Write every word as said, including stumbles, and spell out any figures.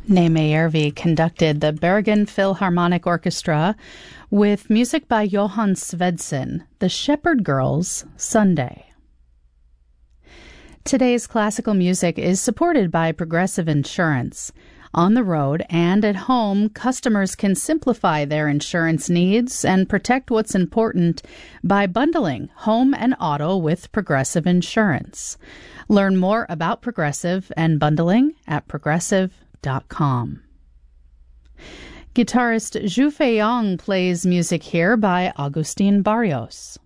Nejmejärvi conducted the Bergen Philharmonic Orchestra with music by Johan Svedsen, The Shepherd Girls, Sunday. Today's classical music is supported by Progressive Insurance. On the road and at home, customers can simplify their insurance needs and protect what's important by bundling home and auto with Progressive Insurance. Learn more about Progressive and bundling at progressive dot com. Guitarist Zhu Feiyong plays music here by Agustin Barrios.